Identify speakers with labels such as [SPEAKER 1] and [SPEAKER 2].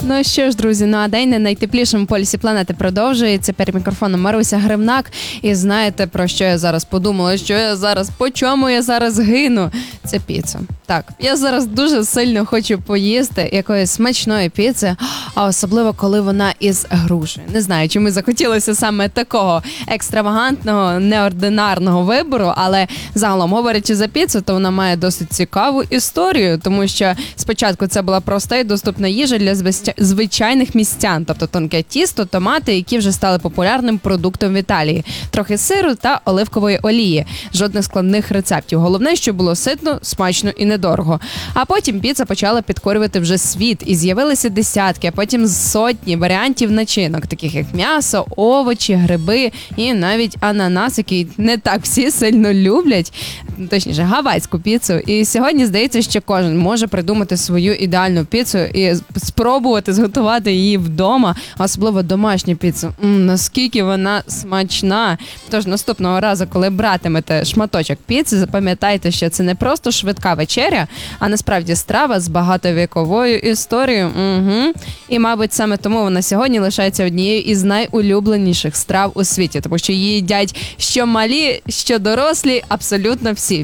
[SPEAKER 1] Ну що ж, друзі, а день на найтеплішому полюсі планети продовжується. Перед мікрофоном Маруся Гривнак. І знаєте, про що я зараз подумала? По чому я зараз гину? Це піца. Так, я зараз дуже сильно хочу поїсти якоїсь смачної піци, а особливо, коли вона із грушею. Не знаю, чому захотілося саме такого екстравагантного, неординарного вибору, але загалом, говорячи за піцу, то вона має досить цікаву історію, тому що спочатку це була проста і доступна їжа для звичайних містян, тобто тонке тісто, томати, які вже стали популярним продуктом в Італії. Трохи сиру та оливкової олії. Жодних складних рецептів. Головне, що було ситно, смачно і недорого. А потім піца почала підкорювати вже світ, і з'явилися десятки, а потім сотні варіантів начинок, таких як м'ясо, овочі, гриби і навіть ананас, який не так всі сильно люблять, точніше, гавайську піцу. І сьогодні здається, що кожен може придумати свою ідеальну піцу і спробувати зготувати її вдома, особливо домашню піцу. Наскільки вона смачна. Тож наступного разу, коли братимете шматочок піци, запам'ятайте, що це не просто швидка вечеря, а насправді страва з багатовіковою історією. І, мабуть, саме тому вона сьогодні лишається однією із найулюбленіших страв у світі, тому що її їдять що малі, що дорослі, абсолютно всі.